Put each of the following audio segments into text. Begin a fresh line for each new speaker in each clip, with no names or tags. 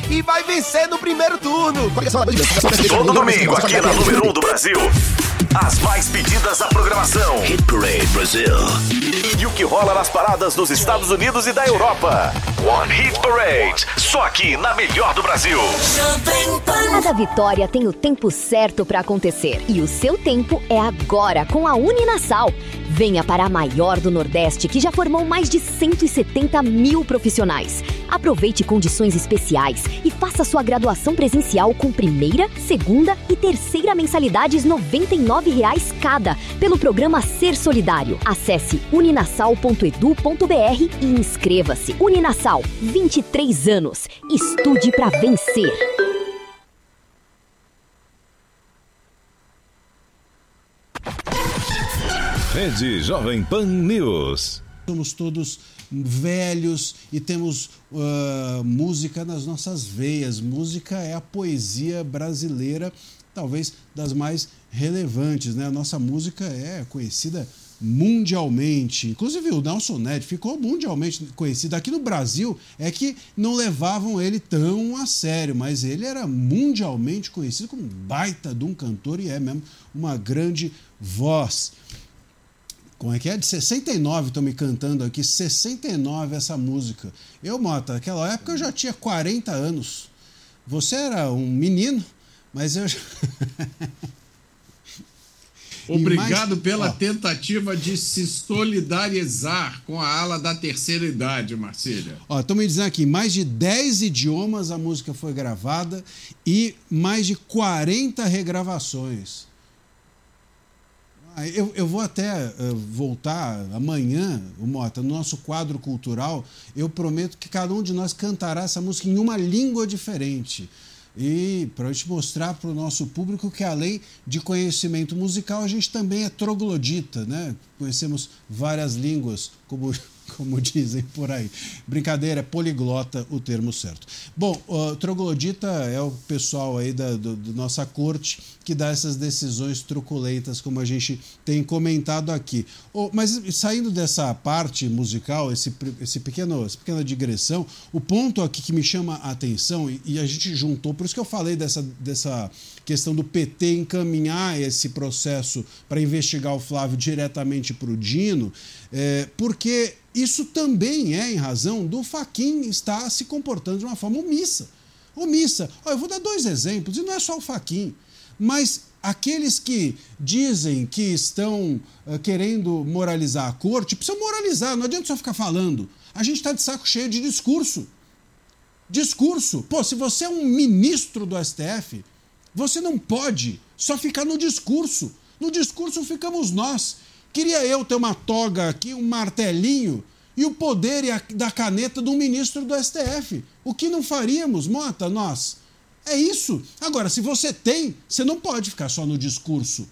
e vai vencer no primeiro turno.
Todo domingo aqui na número 1 do Brasil. As mais pedidas da programação. Hit Parade Brasil. E o que rola nas paradas dos Estados Unidos e da Europa. One Hit Parade. Só aqui na melhor do Brasil.
Cada vitória tem o tempo certo para acontecer. E o seu tempo é agora com a Uninasal. Venha para a maior do Nordeste, que já formou mais de 170 mil profissionais. Aproveite condições especiais e faça sua graduação presencial com primeira, segunda e terceira mensalidades R$ 99 cada, pelo programa Ser Solidário. Acesse uninasal.edu.br e inscreva-se. Uninasal, 23 anos. Estude para vencer.
Rede Jovem Pan News.
Somos todos velhos e temos música nas nossas veias. Música é a poesia brasileira, talvez das mais relevantes, né? A nossa música é conhecida mundialmente. Inclusive o Nelson Ned ficou mundialmente conhecido. Aqui no Brasil é que não levavam ele tão a sério, mas ele era mundialmente conhecido como um baita de um cantor e é mesmo uma grande voz. Como é que é? De 69, estão me cantando aqui, 69 essa música. Eu, Mota, naquela época eu já tinha 40 anos. Você era um menino, mas eu...
Obrigado pela tentativa de se solidarizar com a ala da terceira idade, Marcília.
Estão me dizendo aqui, em mais de 10 idiomas a música foi gravada e mais de 40 regravações. Eu vou até voltar amanhã, Mota, no nosso quadro cultural. Eu prometo que cada um de nós cantará essa música em uma língua diferente. E para a gente mostrar para o nosso público que, além de conhecimento musical, a gente também é troglodita, né? Conhecemos várias línguas, como dizem por aí. Brincadeira, é poliglota o termo certo. Bom, troglodita é o pessoal aí da nossa corte que dá essas decisões truculentas, como a gente tem comentado aqui. Mas saindo dessa parte musical, essa pequena digressão, o ponto aqui que me chama a atenção, e a gente juntou, por isso que eu falei dessa questão do PT encaminhar esse processo para investigar o Flávio diretamente para o Dino, porque isso também é em razão do Fachin estar se comportando de uma forma omissa. Eu vou dar 2 exemplos, e não é só o Fachin, mas aqueles que dizem que estão querendo moralizar a corte, precisam moralizar, não adianta só ficar falando. A gente está de saco cheio de discurso. Pô, se você é um ministro do STF, você não pode só ficar no discurso. No discurso ficamos nós. Queria eu ter uma toga aqui, um martelinho e o poder da caneta de um ministro do STF. O que não faríamos, Mota, nós? É isso. Agora, se você tem, você não pode ficar só no discurso.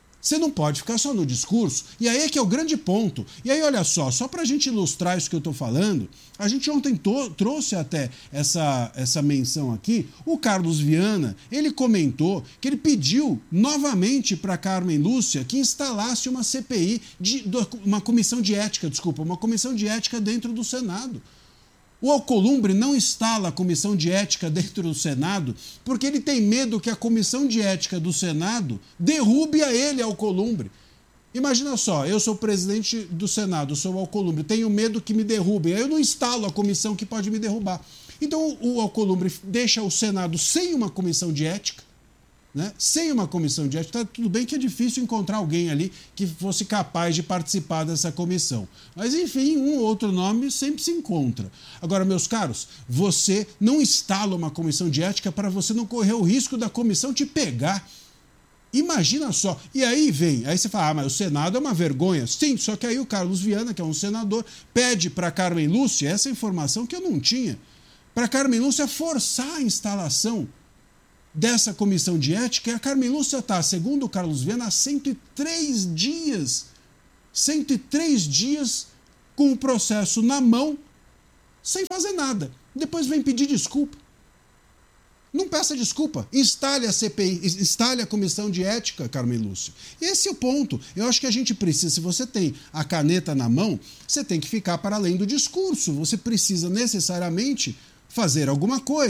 E aí é que é o grande ponto. E aí, olha só para a gente ilustrar isso que eu estou falando, a gente ontem trouxe até essa menção aqui. O Carlos Viana, ele comentou que ele pediu novamente para Carmen Lúcia que instalasse uma CPI, uma comissão de ética dentro do Senado. O Alcolumbre não instala a comissão de ética dentro do Senado porque ele tem medo que a comissão de ética do Senado derrube a ele, Alcolumbre. Imagina só, eu sou presidente do Senado, sou o Alcolumbre, tenho medo que me derrubem, aí eu não instalo a comissão que pode me derrubar. Então o Alcolumbre deixa o Senado sem uma comissão de ética, né? Sem uma comissão de ética. Tudo bem que é difícil encontrar alguém ali que fosse capaz de participar dessa comissão. Mas, enfim, um ou outro nome sempre se encontra. Agora, meus caros, você não instala uma comissão de ética para você não correr o risco da comissão te pegar. Imagina só. E aí você fala, mas o Senado é uma vergonha. Sim, só que aí o Carlos Viana, que é um senador, pede para Carmen Lúcia essa informação que eu não tinha. Para Carmen Lúcia forçar a instalação dessa comissão de ética, e a Carmen Lúcia está, segundo o Carlos Viana, há 103 dias. 103 dias com o processo na mão, sem fazer nada. Depois vem pedir desculpa. Não peça desculpa. Instale a CPI, instale a comissão de ética, Carmen Lúcia. Esse é o ponto. Eu acho que a gente precisa, se você tem a caneta na mão, você tem que ficar para além do discurso. Você precisa necessariamente fazer alguma coisa.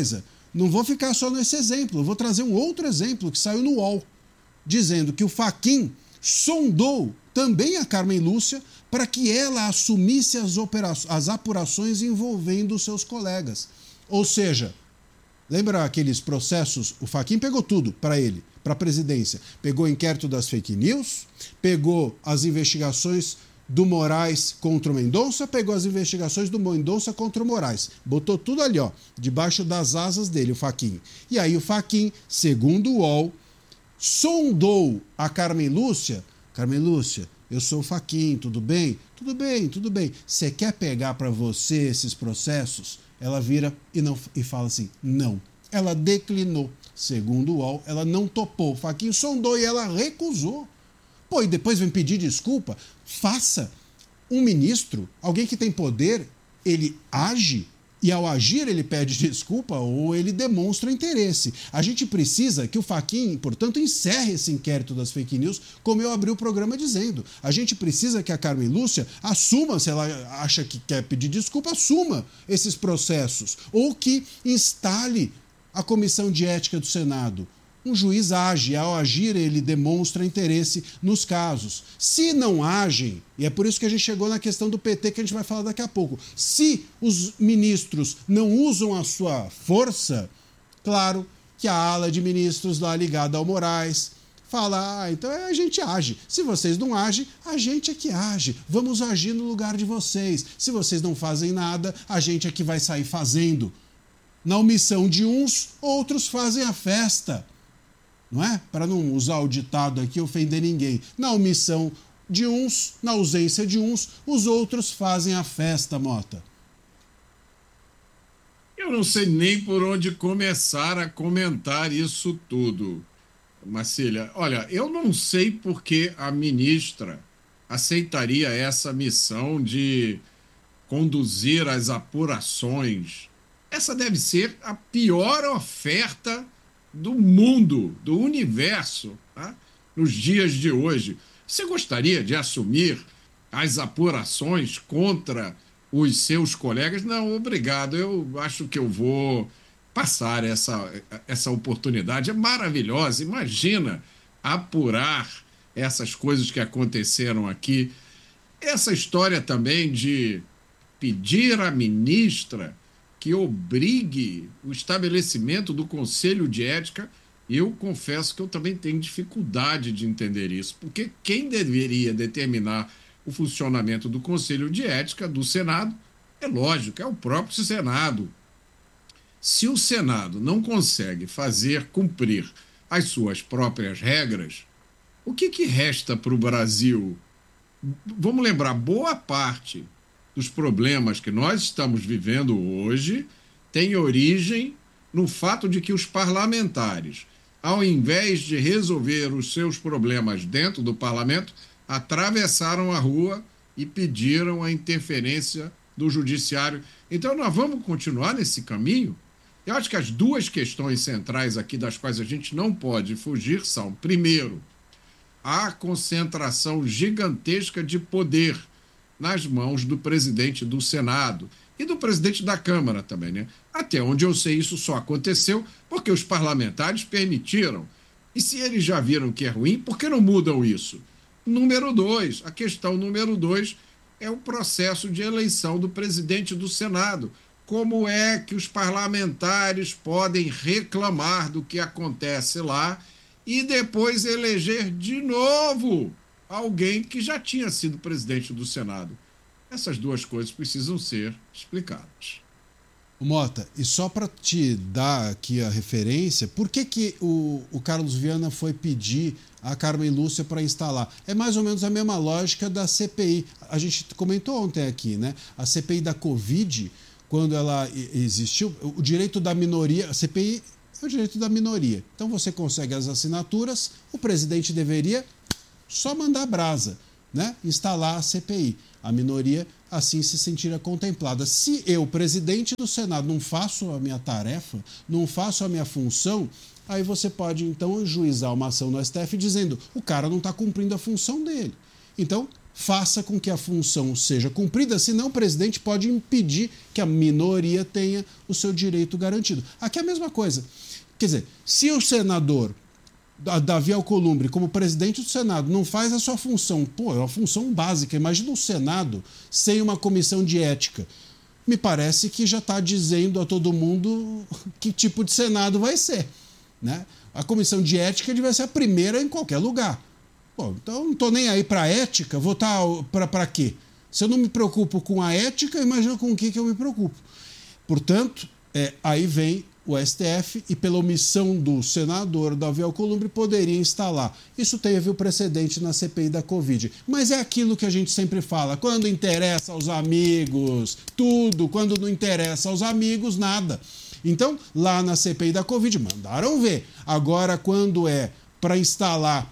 não vou ficar só nesse exemplo, eu vou trazer um outro exemplo que saiu no UOL, dizendo que o Fachin sondou também a Carmen Lúcia para que ela assumisse as apurações envolvendo os seus colegas. Ou seja, lembra aqueles processos? O Fachin pegou tudo para ele, para a presidência. Pegou o inquérito das fake news, pegou as investigações do Moraes contra o Mendonça, pegou as investigações do Mendonça contra o Moraes. Botou tudo ali, ó, debaixo das asas dele, o Fachin. E aí o Fachin, segundo o UOL, sondou a Carmen Lúcia. Carmen Lúcia, eu sou o Fachin, tudo bem? Tudo bem, tudo bem. Você quer pegar para você esses processos? Ela vira e fala assim, não. Ela declinou. Segundo o UOL, ela não topou. O Fachin sondou e ela recusou. Pô, e depois vem pedir desculpa? Faça. Um ministro, alguém que tem poder, ele age e ao agir ele pede desculpa ou ele demonstra interesse. A gente precisa que o Fachin, portanto, encerre esse inquérito das fake news, como eu abri o programa dizendo. A gente precisa que a Carmen Lúcia assuma, se ela acha que quer pedir desculpa, assuma esses processos. Ou que instale a Comissão de Ética do Senado. Um juiz age, ao agir ele demonstra interesse nos casos. Se não agem, e é por isso que a gente chegou na questão do PT que a gente vai falar daqui a pouco, se os ministros não usam a sua força, claro que a ala de ministros lá ligada ao Moraes fala, então a gente age. Se vocês não agem, a gente é que age. Vamos agir no lugar de vocês. Se vocês não fazem nada, a gente é que vai sair fazendo. Na omissão de uns, outros fazem a festa. Não é? Para não usar o ditado aqui e ofender ninguém. Na omissão de uns, na ausência de uns, os outros fazem a festa, Mota.
Eu não sei nem por onde começar a comentar isso tudo, Marcília. Olha, eu não sei por que a ministra aceitaria essa missão de conduzir as apurações. Essa deve ser a pior oferta do mundo, do universo, tá? Nos dias de hoje. Você gostaria de assumir as apurações contra os seus colegas? Não, obrigado, eu acho que eu vou passar essa oportunidade. É maravilhosa, imagina apurar essas coisas que aconteceram aqui. Essa história também de pedir à ministra que obrigue o estabelecimento do Conselho de Ética, eu confesso que eu também tenho dificuldade de entender isso, porque quem deveria determinar o funcionamento do Conselho de Ética do Senado, é lógico, é o próprio Senado. Se o Senado não consegue fazer cumprir as suas próprias regras, o que resta para o Brasil? Vamos lembrar, boa parte dos problemas que nós estamos vivendo hoje tem origem no fato de que os parlamentares, ao invés de resolver os seus problemas dentro do parlamento, atravessaram a rua e pediram a interferência do judiciário. Então, nós vamos continuar nesse caminho? Eu acho que as duas questões centrais aqui, das quais a gente não pode fugir, são, primeiro, a concentração gigantesca de poder nas mãos do presidente do Senado e do presidente da Câmara também, né? Até onde eu sei, isso só aconteceu porque os parlamentares permitiram. E se eles já viram que é ruim, por que não mudam isso? Número 2, a questão número 2 é o processo de eleição do presidente do Senado. Como é que os parlamentares podem reclamar do que acontece lá e depois eleger de novo alguém que já tinha sido presidente do Senado? Essas duas coisas precisam ser explicadas.
Mota, e só para te dar aqui a referência, por que o Carlos Viana foi pedir a Carmen Lúcia para instalar? É mais ou menos a mesma lógica da CPI. A gente comentou ontem aqui, né? A CPI da Covid, quando ela existiu, o direito da minoria, a CPI é o direito da minoria. Então você consegue as assinaturas, o presidente deveria só mandar brasa, né? Instalar a CPI. A minoria assim se sentirá contemplada. Se eu, presidente do Senado, não faço a minha tarefa, não faço a minha função, aí você pode então ajuizar uma ação no STF dizendo o cara não está cumprindo a função dele. Então faça com que a função seja cumprida, senão o presidente pode impedir que a minoria tenha o seu direito garantido. Aqui é a mesma coisa. Quer dizer, se o senador Davi Alcolumbre, como presidente do Senado, não faz a sua função, é uma função básica, imagina o Senado sem uma comissão de ética. Me parece que já está dizendo a todo mundo que tipo de Senado vai ser, né? A comissão de ética deve ser a primeira em qualquer lugar. Pô, então não estou nem aí para a ética, vou estar para quê? Se eu não me preocupo com a ética, imagina com o que eu me preocupo. Portanto, aí vem o STF e, pela omissão do senador Davi Alcolumbre, poderia instalar. Isso teve o precedente na CPI da Covid. Mas é aquilo que a gente sempre fala, quando interessa aos amigos, tudo, quando não interessa aos amigos, nada. Então, lá na CPI da Covid, mandaram ver. Agora, quando é para instalar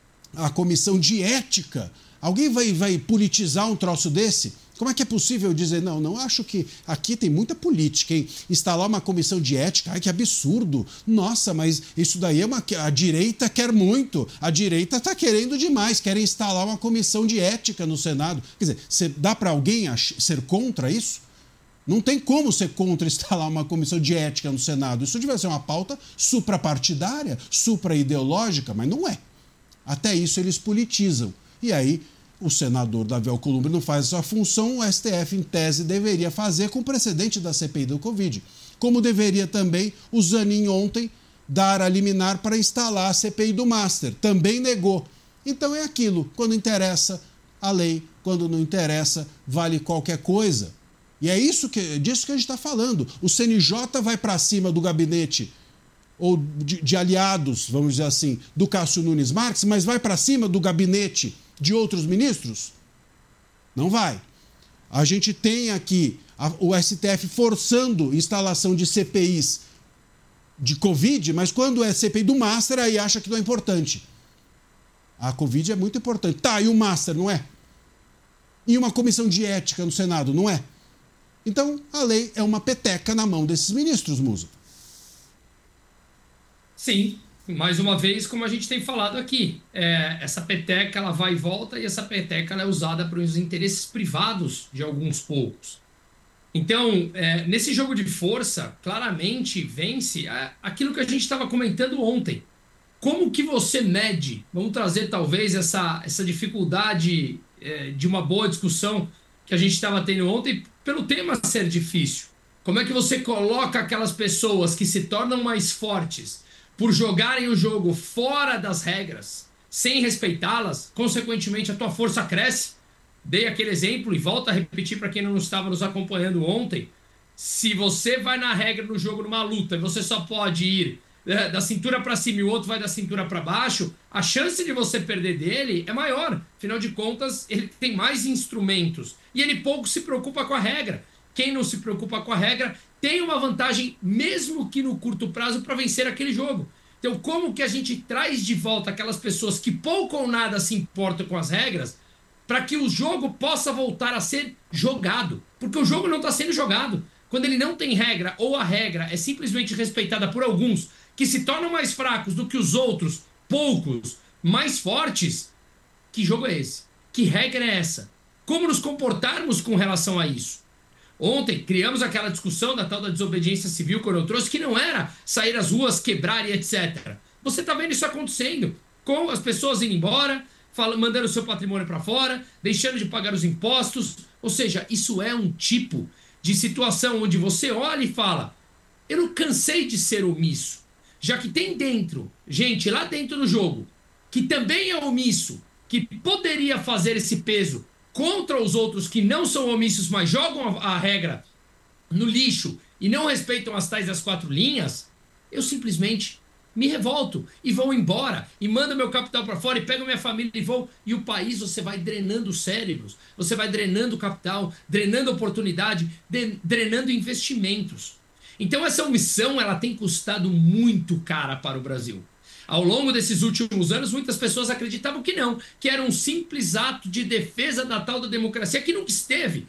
a comissão de ética, alguém vai politizar um troço desse? Como é que é possível dizer, não acho que aqui tem muita política, hein? Instalar uma comissão de ética, ai que absurdo. Nossa, mas isso daí a direita quer muito. A direita está querendo demais, querem instalar uma comissão de ética no Senado. Quer dizer, dá para alguém ser contra isso? Não tem como ser contra instalar uma comissão de ética no Senado. Isso devia ser uma pauta suprapartidária, supraideológica, mas não é. Até isso eles politizam. E aí o senador Davi Alcolumbre não faz essa função, o STF, em tese, deveria fazer com o precedente da CPI do Covid. Como deveria também o Zanin ontem dar a liminar para instalar a CPI do Master. Também negou. Então é aquilo, quando interessa a lei, quando não interessa, vale qualquer coisa. E é disso que a gente está falando. O CNJ vai para cima do gabinete ou de aliados, vamos dizer assim, do Cássio Nunes Marques, mas vai para cima do gabinete de outros ministros? Não vai. A gente tem aqui o STF forçando instalação de CPIs de Covid, mas quando é CPI do Master, aí acha que não é importante. A Covid é muito importante. Tá, e o Master, não é? E uma comissão de ética no Senado, não é? Então, a lei é uma peteca na mão desses ministros, Musa.
Sim, mais uma vez, como a gente tem falado aqui, essa peteca ela vai e volta e essa peteca ela é usada para os interesses privados de alguns poucos. Então, nesse jogo de força, claramente vence aquilo que a gente estava comentando ontem. Como que você mede? Vamos trazer talvez essa dificuldade de uma boa discussão que a gente estava tendo ontem pelo tema ser difícil. Como é que você coloca aquelas pessoas que se tornam mais fortes por jogarem o jogo fora das regras, sem respeitá-las? Consequentemente, a tua força cresce. Dei aquele exemplo e volto a repetir para quem não estava nos acompanhando ontem. Se você vai na regra no jogo, numa luta, e você só pode ir da cintura para cima e o outro vai da cintura para baixo, a chance de você perder dele é maior. Afinal de contas, ele tem mais instrumentos e ele pouco se preocupa com a regra. Quem não se preocupa com a regra tem uma vantagem, mesmo que no curto prazo, para vencer aquele jogo. Então, como que a gente traz de volta aquelas pessoas que pouco ou nada se importam com as regras para que o jogo possa voltar a ser jogado? Porque o jogo não está sendo jogado. Quando ele não tem regra ou a regra é simplesmente respeitada por alguns que se tornam mais fracos do que os outros, poucos, mais fortes, que jogo é esse? Que regra é essa? Como nos comportarmos com relação a isso? Ontem criamos aquela discussão da tal da desobediência civil que eu trouxe, que não era sair às ruas, quebrar e etc. Você está vendo isso acontecendo, com as pessoas indo embora, mandando o seu patrimônio para fora, deixando de pagar os impostos. Ou seja, isso é um tipo de situação onde você olha e fala, eu não cansei de ser omisso. Já que tem gente lá dentro do jogo, que também é omisso, que poderia fazer esse peso contra os outros que não são omissos, mas jogam a regra no lixo e não respeitam as tais das 4 linhas, eu simplesmente me revolto e vou embora e mando meu capital para fora e pego minha família e vou. E o país, você vai drenando cérebros, você vai drenando capital, drenando oportunidade, drenando investimentos. Então essa omissão ela tem custado muito cara para o Brasil. Ao longo desses últimos anos, muitas pessoas acreditavam que não, que era um simples ato de defesa da tal da democracia, que nunca esteve.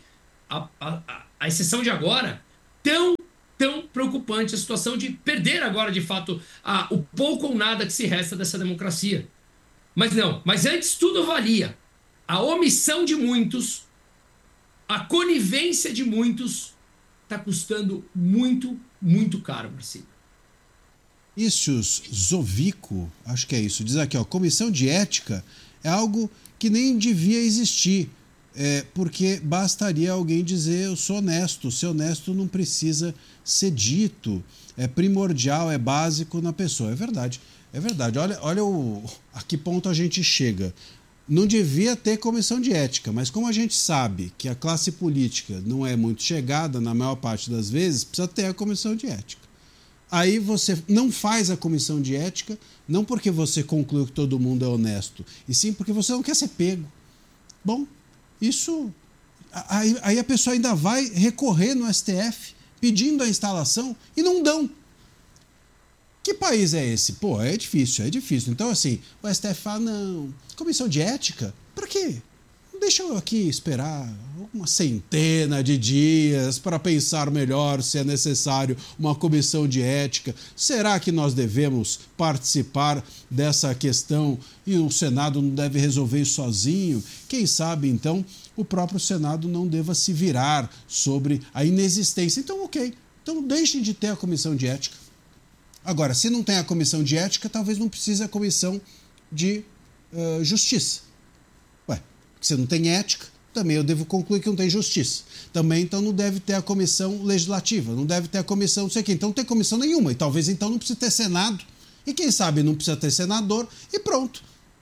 A exceção de agora, tão preocupante a situação de perder agora, de fato, o pouco ou nada que se resta dessa democracia. Mas não, mas antes tudo valia. a omissão de muitos, a conivência de muitos está custando muito, muito caro, Marcílio.
Issius Zovico, acho que é isso, diz aqui, ó, comissão de ética é algo que nem devia existir, porque bastaria alguém dizer eu sou honesto, ser honesto não precisa ser dito, é primordial, é básico na pessoa. É verdade. Olha a que ponto a gente chega. Não devia ter comissão de ética, mas como a gente sabe que a classe política não é muito chegada, na maior parte das vezes, precisa ter a comissão de ética. Aí você não faz a comissão de ética, não porque você conclui que todo mundo é honesto, e sim porque você não quer ser pego. Bom, isso... Aí a pessoa ainda vai recorrer no STF pedindo a instalação e não dão. Que país é esse? Pô, é difícil. Então, assim, o STF fala, não, comissão de ética? Por quê? Deixa eu aqui esperar uma centena de dias para pensar melhor se é necessário uma comissão de ética. Será que nós devemos participar dessa questão e o Senado não deve resolver isso sozinho? Quem sabe, então, o próprio Senado não deva se virar sobre a inexistência. Então, ok. Então, deixem de ter a comissão de ética. Agora, se não tem a comissão de ética, talvez não precise a comissão de justiça. Se não tem ética, também eu devo concluir que não tem justiça. Também, então, não deve ter a comissão legislativa, não deve ter a comissão não sei o quê. Então, não tem comissão nenhuma. E talvez, então, não precise ter Senado. E quem sabe não precisa ter senador e pronto.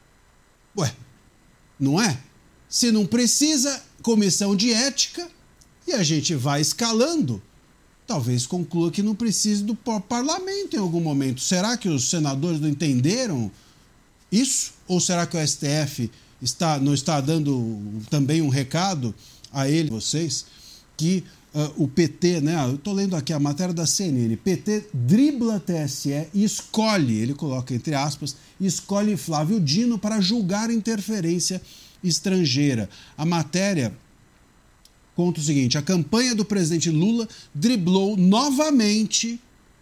Ué, não é? Se não precisa, comissão de ética, e a gente vai escalando, talvez conclua que não precise do parlamento em algum momento. Será que os senadores não entenderam isso? Ou será que o STF não está dando também um recado a ele, vocês, que o PT, né? Eu estou lendo aqui a matéria da CNN, PT dribla TSE e escolhe, ele coloca entre aspas, escolhe Flávio Dino para julgar interferência estrangeira. A matéria conta o seguinte: a campanha do presidente Lula driblou novamente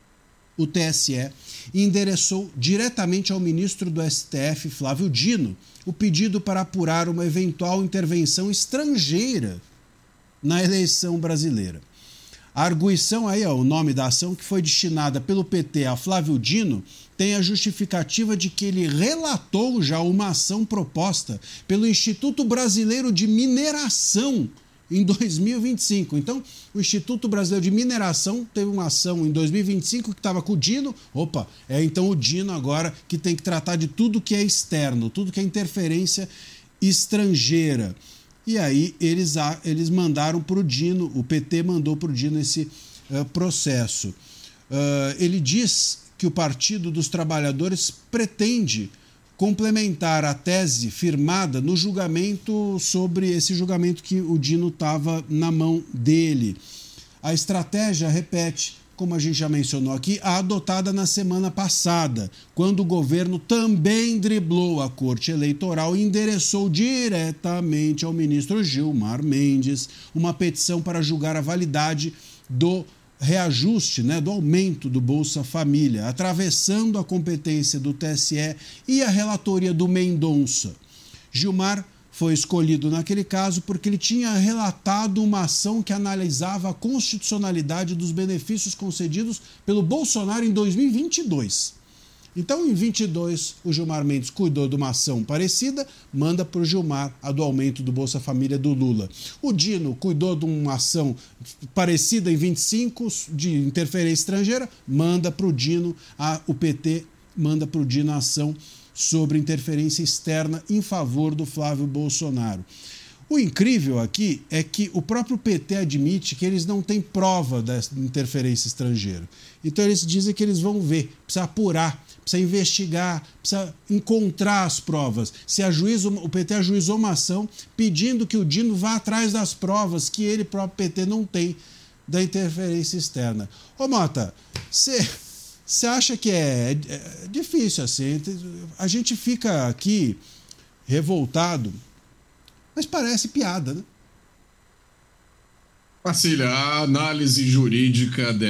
o TSE e endereçou diretamente ao ministro do STF, Flávio Dino, o pedido para apurar uma eventual intervenção estrangeira na eleição brasileira. A arguição aí, ó, o nome da ação que foi destinada pelo PT a Flávio Dino, tem a justificativa de que ele relatou já uma ação proposta pelo Instituto Brasileiro de Mineração em 2025. Então, o Instituto Brasileiro de Mineração teve uma ação em 2025 que estava com o Dino. Opa, então o Dino agora que tem que tratar de tudo que é externo, tudo que é interferência estrangeira. E aí eles mandaram para o Dino, o PT mandou para o Dino esse processo. Ele diz que o Partido dos Trabalhadores pretende complementar a tese firmada no julgamento sobre esse julgamento que o Dino estava na mão dele. A estratégia, repete, como a gente já mencionou aqui, a adotada na semana passada, quando o governo também driblou a Corte Eleitoral e endereçou diretamente ao ministro Gilmar Mendes uma petição para julgar a validade do reajuste, né, do aumento do Bolsa Família, atravessando a competência do TSE e a relatoria do Mendonça. Gilmar foi escolhido naquele caso porque ele tinha relatado uma ação que analisava a constitucionalidade dos benefícios concedidos pelo Bolsonaro em 2022. Então, em 22, o Gilmar Mendes cuidou de uma ação parecida, manda para o Gilmar a do aumento do Bolsa Família do Lula. O Dino cuidou de uma ação parecida em 25, de interferência estrangeira, manda para o Dino, o PT manda para o Dino a ação sobre interferência externa em favor do Flávio Bolsonaro. O incrível aqui é que o próprio PT admite que eles não têm prova da interferência estrangeira. Então eles dizem que eles vão ver, precisa apurar, precisa investigar, precisa encontrar as provas. O PT ajuizou uma ação pedindo que o Dino vá atrás das provas que ele próprio PT não tem da interferência externa. Ô Mota, você acha que é difícil assim? A gente fica aqui revoltado, mas parece piada, né?
Marcílio, a análise jurídica